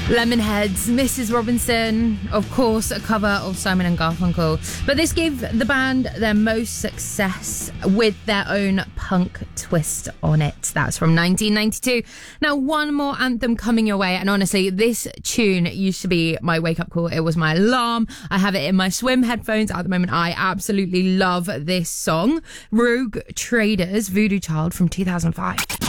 Lemonheads, Mrs. Robinson, of course, a cover of Simon and Garfunkel. But this gave the band their most success with their own punk twist on it. That's from 1992. Now, one more anthem coming your way. And honestly, this tune used to be my wake-up call. It was my alarm. I have it in my swim headphones at the moment. I absolutely love this song. Rogue Traders, Voodoo Child from 2005.